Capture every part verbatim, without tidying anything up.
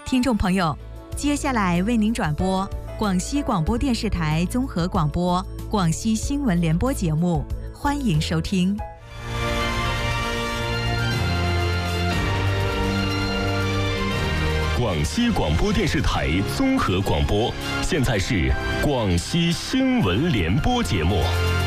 听众朋友，接下来为您转播广西广播电视台综合广播广西新闻联播节目，欢迎收听。 广西广播电视台综合广播，现在是广西新闻联播节目。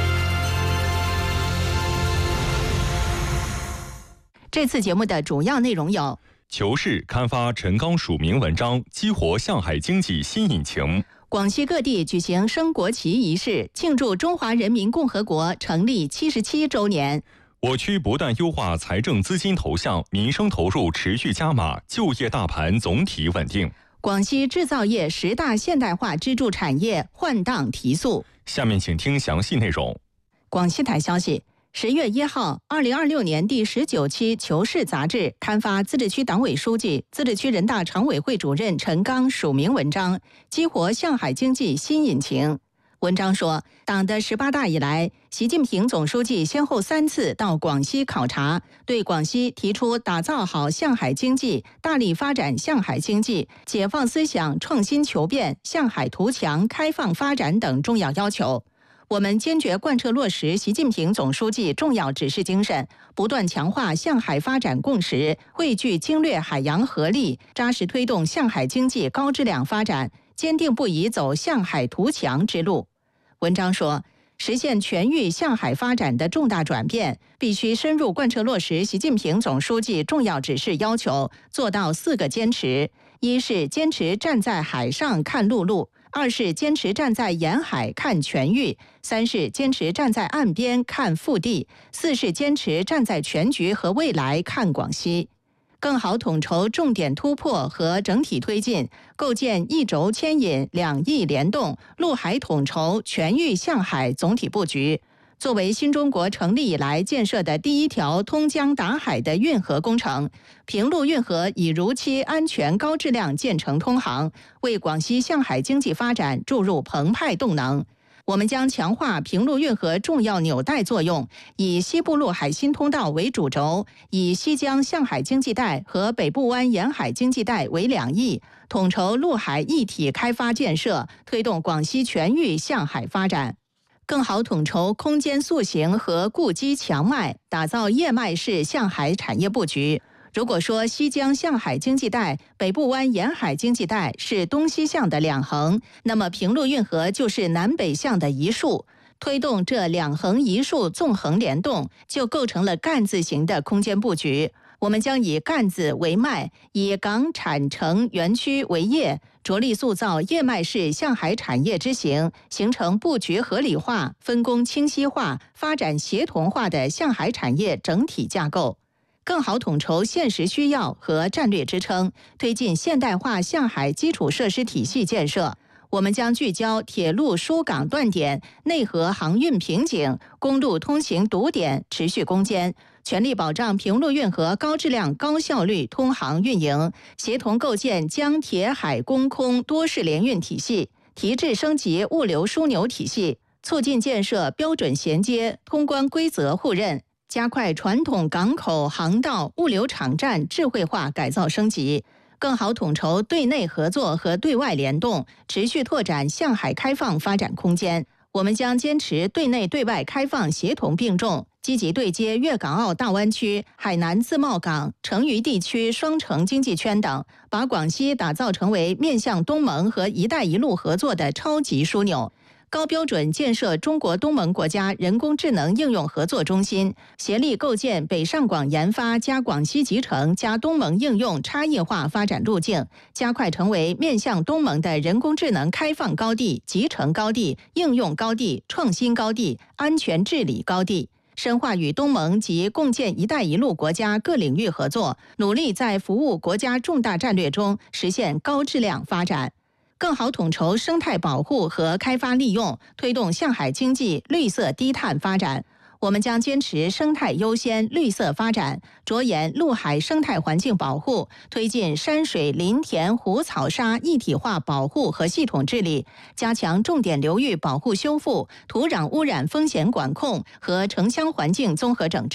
这次节目的主要内容有： 求是刊发陈刚署名文章，激活向海经济新引擎； 广西各地举行升国旗仪式，庆祝中华人民共和国成立七十七周年。 我区不断优化财政资金投向，民生投入持续加码，就业大盘总体稳定。 广西制造业十大现代化支柱产业换档提速。 下面请听详细内容。 广西台消息，十月一号，二零二六年第十九期《求是》杂志刊发自治区党委书记、自治区人大常委会主任陈刚署名文章，激活向海经济新引擎。文章说，党的十八大以来，习近平总书记先后三次到广西考察，对广西提出打造好向海经济、大力发展向海经济、解放思想、创新求变、向海图强、开放发展等重要要求。我们坚决贯彻落实习近平总书记重要指示精神，不断强化向海发展共识，汇聚经略海洋合力，扎实推动向海经济高质量发展，坚定不移走向海图强之路。文章说，实现全域向海发展的重大转变，必须深入贯彻落实习近平总书记重要指示要求，做到四个坚持：一是坚持站在海上看陆路；二是坚持站在沿海看全域；三是坚持站在岸边看腹地；四是坚持站在全局和未来看广西。更好统筹重点突破和整体推进，构建一轴牵引、两翼联动、陆海统筹、全域向海总体布局。作为新中国成立以来建设的第一条通江达海的运河工程，平陆运河已如期安全高质量建成通航，为广西向海经济发展注入澎湃动能。我们将强化平陆运河重要纽带作用，以西部陆海新通道为主轴，以西江向海经济带和北部湾沿海经济带为两翼，统筹陆海一体开发建设，推动广西全域向海发展。更好统筹空间塑形和固基强脉，打造叶脉式向海产业布局。如果说西江向海经济带、北部湾沿海经济带是东西向的两横，那么平陆运河就是南北向的一竖。推动这两横一竖纵横联动，就构成了干字形的空间布局。我们将以干字为脉，以港产城园区为业，着力塑造叶脉式向海产业之形，形成布局合理化、分工清晰化、发展协同化的向海产业整体架构。更好统筹现实需要和战略支撑，推进现代化向海基础设施体系建设。我们将聚焦铁路疏港断点、内河航运瓶颈、公路通行堵点，持续攻坚，全力保障平陆运河高质量、高效率通航运营，协同构建江铁海公空多式联运体系，提质升级物流枢纽体系，促进建设标准衔接、通关规则互认。加快传统港口、航道、物流场站智慧化改造升级，更好统筹对内合作和对外联动，持续拓展向海开放发展空间。我们将坚持对内对外开放协同并重，积极对接粤港澳大湾区、海南自贸港、成渝地区双城经济圈等，把广西打造成为面向东盟和一带一路合作的超级枢纽。高标准建设中国东盟国家人工智能应用合作中心，协力构建北上广研发加广西集成加东盟应用差异化发展路径，加快成为面向东盟的人工智能开放高地、集成高地、应用高地、创新高地、安全治理高地。深化与东盟及共建“一带一路”国家各领域合作，努力在服务国家重大战略中实现高质量发展。更好统筹生态保护和开发利用，推动向海经济绿色低碳发展。我们将坚持生态优先、绿色发展，着眼陆海生态环境保护，推进山水林田湖草沙一体化保护和系统治理，加强重点流域保护修复、土壤污染风险管控和城乡环境综合整治。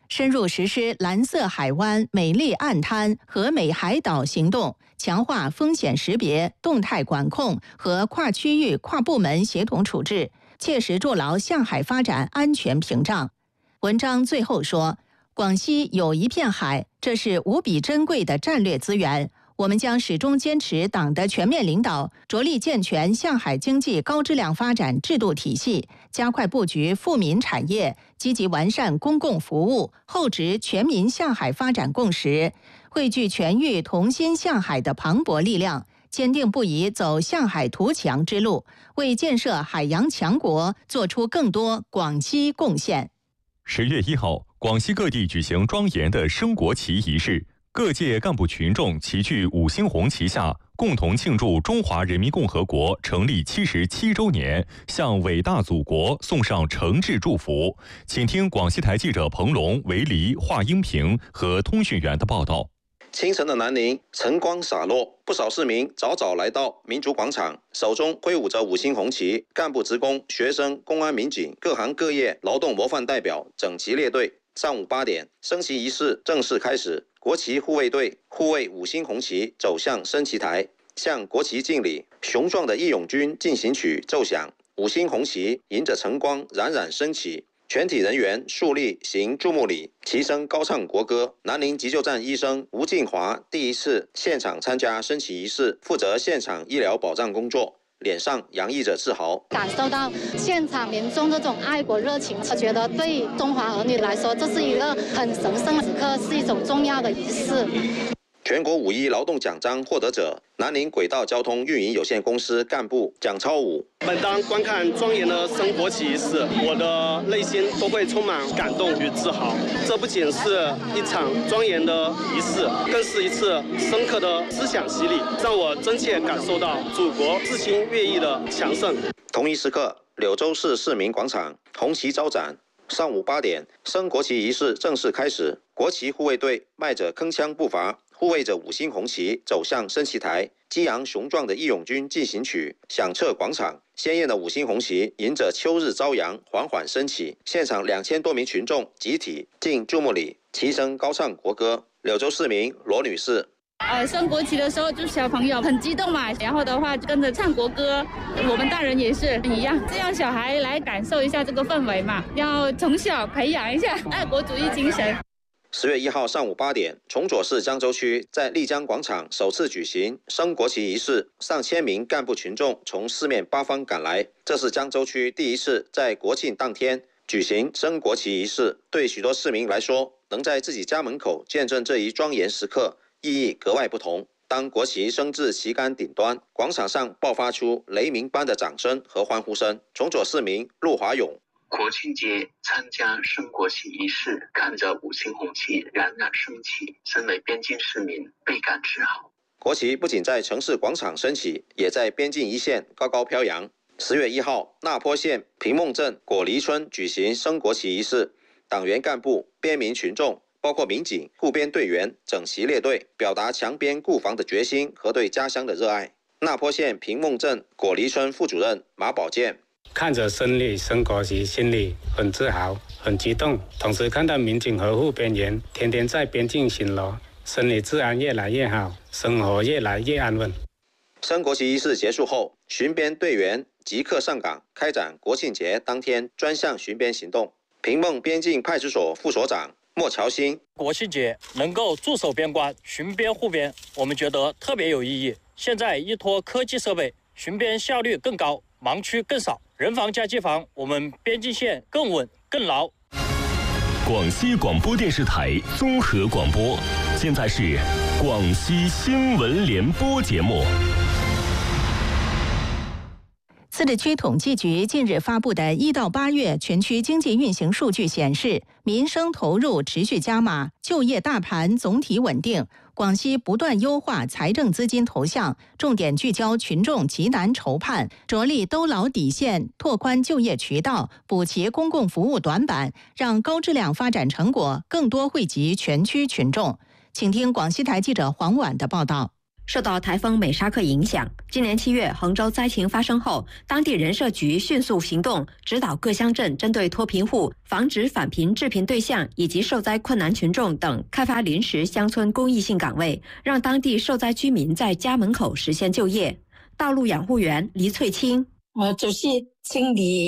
深入实施蓝色海湾、美丽岸滩和美海岛行动，强化风险识别、动态管控和跨区域、跨部门协同处置，切实筑牢向海发展安全屏障。文章最后说，广西有一片海，这是无比珍贵的战略资源。我们将始终坚持党的全面领导，着力健全向海经济高质量发展制度体系，加快布局富民产业，积极完善公共服务，厚植全民向海发展共识，汇聚全域同心向海的磅礴力量，坚定不移走向海图强之路，为建设海洋强国做出更多广西贡献。 十月一号，广西各地举行庄严的升国旗仪式。各界干部群众齐聚五星红旗下，共同庆祝中华人民共和国成立七十七周年，向伟大祖国送上诚挚祝福。请听广西台记者彭龙、维黎、华英平和通讯员的报道。 清晨的南宁，晨光洒落，不少市民早早来到民族广场，手中挥舞着五星红旗。干部、职工、学生、公安、民警，各行各业劳动模范代表整齐列队。上午八点，升旗仪式正式开始。国旗护卫队护卫五星红旗走向升旗台，向国旗敬礼。雄壮的义勇军进行曲奏响，五星红旗迎着晨光冉冉升起。全体人员肃立行注目礼，齐声高唱国歌。南宁急救站医生吴进华第一次现场参加升旗仪式，负责现场医疗保障工作。脸上洋溢着自豪， 感受到现场民众这种爱国热情，我觉得对中华儿女来说，这是一个很神圣的时刻，是一种重要的仪式。 全国五一劳动奖章获得者，南宁轨道交通运营有限公司干部蒋超武。 每当观看庄严的升国旗仪式，我的内心都会充满感动与自豪。这不仅是一场庄严的仪式，更是一次深刻的思想洗礼，让我真切感受到祖国日新月异的强盛。 同一时刻，柳州市市民广场红旗招展。上午八点，升国旗仪式正式开始。国旗护卫队迈着铿锵步伐，护卫着五星红旗走向升旗台，激扬雄壮的义勇军进行曲响彻广场。鲜艳的五星红旗迎着秋日朝阳缓缓升起，现场两千多名群众集体敬注目礼，齐声高唱国歌。柳州市民罗女士。 呃，升国旗的时候，就小朋友很激动嘛，然后的话就跟着唱国歌，我们大人也是一样，这样小孩来感受一下这个氛围嘛，要从小培养一下爱国主义精神。 十月一号上午八点，崇左市江州区在丽江广场首次举行升国旗仪式，上千名干部群众从四面八方赶来，这是江州区第一次在国庆当天举行升国旗仪式，对许多市民来说，能在自己家门口见证这一庄严时刻，意义格外不同。当国旗升至旗杆顶端，广场上爆发出雷鸣般的掌声和欢呼声。崇左市民陆华勇。 国庆节参加升国旗仪式，看着五星红旗冉冉升起，身为边境市民倍感自豪。 国旗不仅在城市广场升起，也在边境一线高高飘扬。十月一号，那坡县平孟镇果梨村举行升国旗仪式，党员干部、边民群众，包括民警、护边队员整齐列队，表达强边固防的决心和对家乡的热爱。那坡县平孟镇果梨村副主任马宝健。 看着胜利升国旗，心里很自豪、很激动。同时看到民警和护边员天天在边境巡逻，心理治安越来越好，生活越来越安稳。 升国旗仪式结束后，巡边队员即刻上岗，开展国庆节当天专项巡边行动。平孟边境派出所副所长莫乔新： 国庆节能够驻守边关、巡边护边，我们觉得特别有意义。现在依托科技设备，巡边效率更高，盲区更少。人防加机防，我们边境线更稳更牢。 广西广播电视台综合广播，现在是广西新闻联播节目。 自治区统计局近日发布的一到八月全区经济运行数据显示，民生投入持续加码，就业大盘总体稳定。广西不断优化财政资金投向，重点聚焦群众急难愁盼，着力兜牢底线，拓宽就业渠道，补齐公共服务短板，让高质量发展成果更多惠及全区群众。请听广西台记者黄婉的报道。 受到台风美沙克影响， 今年七月，杭州灾情发生后，当地人社局迅速行动，指导各乡镇针对脱贫户、防止返贫致贫对象以及受灾困难群众等，开发临时乡村公益性岗位，让当地受灾居民在家门口实现就业。道路养护员黎翠清， 呃，就是清理